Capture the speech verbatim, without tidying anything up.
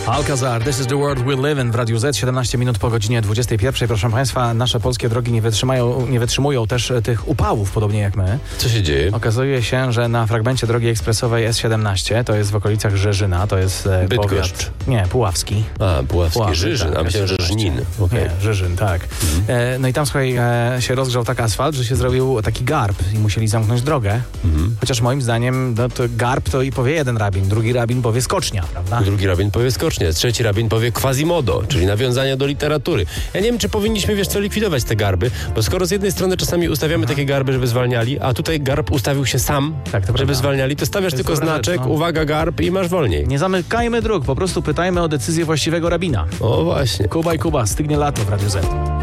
Alcazar, This is the world we live in w Radiu Z, siedemnaście minut po godzinie dwudziestej pierwszej. Proszę Państwa, nasze polskie drogi nie wytrzymają, nie wytrzymują też tych upałów, podobnie jak my. Co się dzieje? Okazuje się, że na fragmencie drogi ekspresowej S siedemnaście, to jest w okolicach Rzeżyna, to jest e, Bydgoszcz. powiat... Nie, Puławski. A, Puławski, Puławy, Żyżyn, tak, a myślałem, że Żnin. Okay. Nie, Żyżyn, tak. Mhm. E, no i tam, słuchaj, e, się rozgrzał tak asfalt, że się zrobił taki garb i musieli zamknąć drogę. Mhm. Chociaż moim zdaniem no, to garb to i powie jeden rabin, drugi rabin powie skocznia, prawda? Drugi rabin powie skocznia, trzeci rabin powie quasimodo, czyli nawiązania do literatury. Ja nie wiem, czy powinniśmy, wiesz co, likwidować te garby, bo skoro z jednej strony czasami ustawiamy Aha. takie garby, żeby zwalniali, a tutaj garb ustawił się sam, tak, żeby prawda. zwalniali, to stawiasz to tylko znaczek, rzecz, no. uwaga, garb i masz wolniej. Nie zamykajmy dróg, po prostu pytajmy o decyzję właściwego rabina. O właśnie. Kuba i Kuba, stygnie lato w Radiu Z.